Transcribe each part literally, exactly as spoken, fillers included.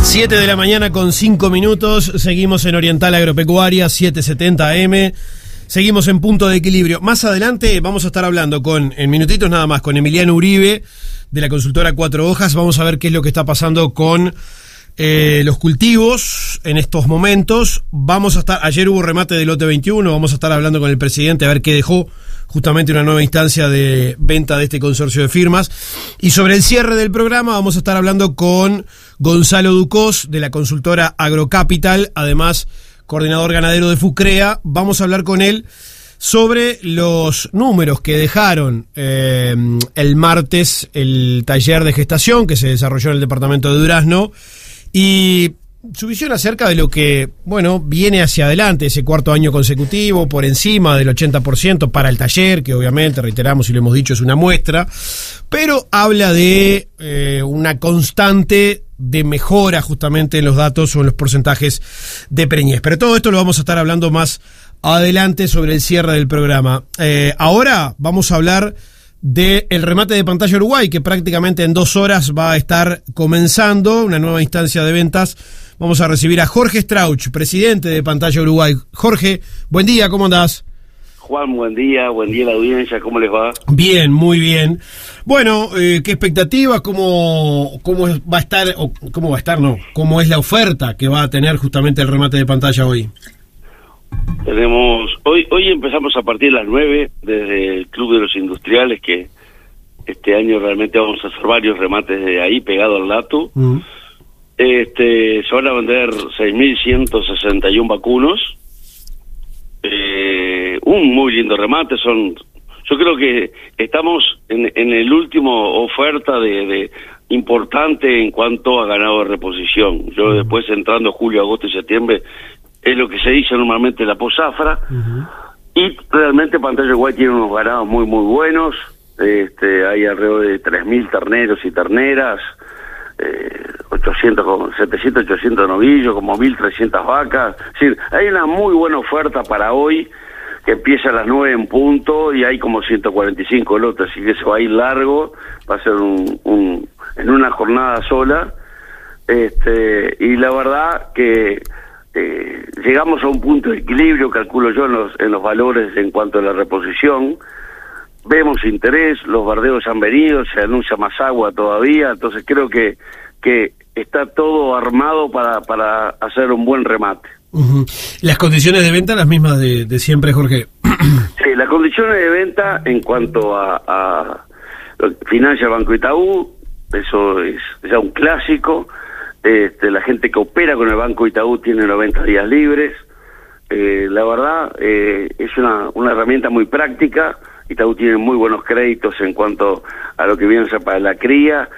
siete de la mañana con cinco minutos, seguimos en Oriental Agropecuaria, setecientos setenta A M, seguimos en Punto de Equilibrio. Más adelante vamos a estar hablando con, en minutitos nada más, con Emiliano Uribe, de la consultora Cuatro Hojas. Vamos a ver qué es lo que está pasando con eh, los cultivos en estos momentos. Vamos a estar, ayer hubo remate del lote veintiuno, vamos a estar hablando con el presidente a ver qué dejó justamente una nueva instancia de venta de este consorcio de firmas. Y sobre el cierre del programa vamos a estar hablando con Gonzalo Ducós, de la consultora Agrocapital, además coordinador ganadero de FUCREA. Vamos a hablar con él sobre los números que dejaron eh, el martes el taller de gestación que se desarrolló en el departamento de Durazno y su visión acerca de lo que, bueno, viene hacia adelante, ese cuarto año consecutivo, por encima del ochenta por ciento para el taller, que obviamente, reiteramos y lo hemos dicho, es una muestra, pero habla de eh, una constante de mejora justamente en los datos o en los porcentajes de preñez. Pero todo esto lo vamos a estar hablando más adelante sobre el cierre del programa. Eh, ahora vamos a hablar del remate de Pantalla Uruguay, que prácticamente en dos horas va a estar comenzando una nueva instancia de ventas. Vamos a recibir a Jorge Strauch, presidente de Pantalla Uruguay. Jorge, buen día, ¿cómo andás? Juan, buen día, buen día a la audiencia, ¿cómo les va? Bien, muy bien. Bueno, eh, ¿qué expectativas? ¿Cómo, cómo va a estar, o cómo va a estar, no? ¿Cómo es la oferta que va a tener justamente el remate de Pantalla hoy? Tenemos, hoy hoy empezamos a partir de las nueve desde el Club de los Industriales, que este año realmente vamos a hacer varios remates de ahí, pegado al dato. Uh-huh. Este, se van a vender seis mil ciento sesenta y uno vacunos. Eh, un muy lindo remate. Son, yo creo que estamos en, en el último oferta de, de importante en cuanto a ganado de reposición. Yo uh-huh. después, entrando julio, agosto y septiembre, es lo que se dice normalmente la posafra. Uh-huh. Y realmente Pantalla Uruguay tiene unos ganados muy muy buenos. Este, hay alrededor de tres mil terneros y terneras, eh, ochocientos, setecientos, ochocientos novillos, como mil trescientas vacas. Es decir, hay una muy buena oferta para hoy, que empieza a las nueve en punto, y hay como ciento cuarenta y cinco lotes, así que se va a ir largo, va a ser un, un en una jornada sola. Este, y la verdad que eh, llegamos a un punto de equilibrio, calculo yo, en los, en los valores en cuanto a la reposición. Vemos interés, los verdeos han venido, se anuncia más agua todavía, entonces creo que que está todo armado para para hacer un buen remate. Uh-huh. ¿Las condiciones de venta las mismas de, de siempre, Jorge? Sí, las condiciones de venta en cuanto a, a lo que financia el Banco Itaú, eso es ya un clásico. Este, la gente que opera con el Banco Itaú tiene noventa días libres. Eh, la verdad, eh, es una, una herramienta muy práctica. Itaú tiene muy buenos créditos en cuanto a lo que viene a ser para la cría,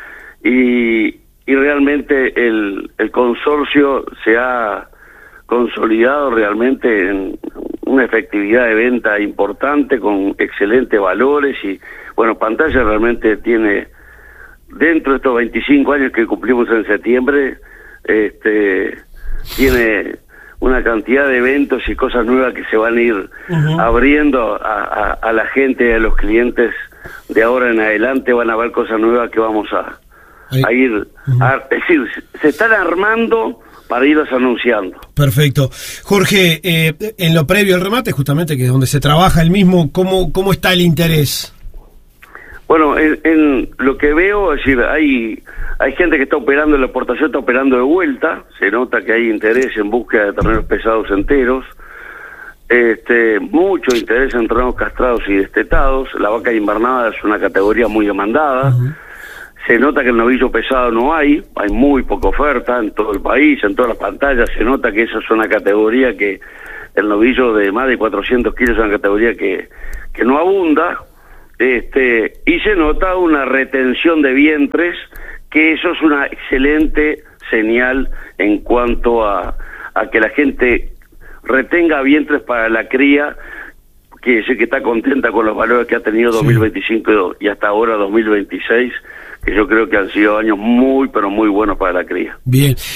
y, y realmente el, el consorcio se ha consolidado realmente en una efectividad de venta importante, con excelentes valores. Y bueno, Pantalla realmente tiene, dentro de estos veinticinco años que cumplimos en septiembre, este tiene una cantidad de eventos y cosas nuevas que se van a ir uh-huh. abriendo a, a, a la gente, a los clientes de ahora en adelante. Van a ver cosas nuevas que vamos a, a ir, uh-huh. a, es decir, se están armando para irlos anunciando. Perfecto. Jorge, eh, en lo previo al remate, justamente, que es donde se trabaja el mismo, ¿cómo, cómo está el interés? Bueno, en, en lo que veo, es decir, hay hay gente que está operando, la exportación está operando de vuelta, se nota que hay interés en búsqueda de terneros pesados enteros, este mucho interés en terneros castrados y destetados. La vaca invernada es una categoría muy demandada. Uh-huh. Se nota que el novillo pesado no hay, hay muy poca oferta en todo el país, en todas las pantallas. Se nota que esa es una categoría que, el novillo de más de cuatrocientos kilos es una categoría que, que no abunda. Este, y se nota una retención de vientres, que eso es una excelente señal en cuanto a, a que la gente retenga vientres para la cría, que decir que está contenta con los valores que ha tenido dos mil veinticinco sí. y hasta ahora dos mil veintiséis, que yo creo que han sido años muy, pero muy buenos para la cría. Bien.